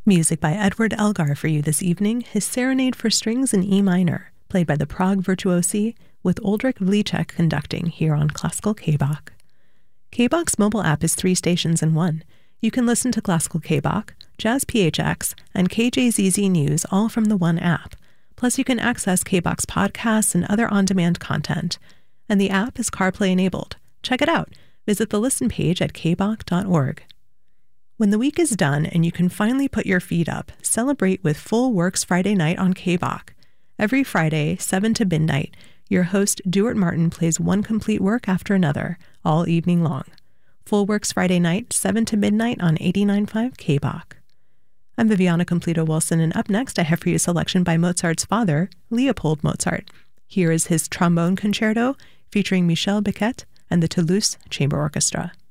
Music by Edward Elgar for you this evening, his Serenade for Strings in E minor, played by the Prague Virtuosi, with Oldrich Vlček conducting here on Classical K-Bach. K-Bach's mobile app is 3 stations in one. You can listen to Classical K-Bach, Jazz PHX, and KJZZ News all from the one app. Plus, you can access K-Bach's podcasts and other on-demand content. And the app is CarPlay enabled. Check it out. Visit the listen page at kbach.org. When the week is done and you can finally put your feet up, celebrate with Full Works Friday night on K-Bach. Every Friday, 7 to midnight, your host, Duart Martin, plays one complete work after another, all evening long. Full Works Friday night, 7 to midnight on 89.5 K-Bach. I'm Viviana Completo-Wilson, and up next I have for you a selection by Mozart's father, Leopold Mozart. Here is his trombone concerto featuring Michel Becquet and the Toulouse Chamber Orchestra.